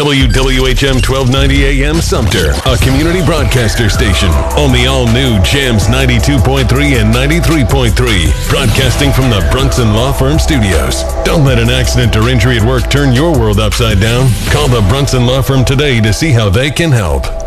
WWHM 1290 AM Sumter, a community broadcaster station on the all-new Jams 92.3 and 93.3, broadcasting from the Brunson Law Firm Studios. Don't let an accident or injury at work turn your world upside down. Call the Brunson Law Firm today to see how they can help.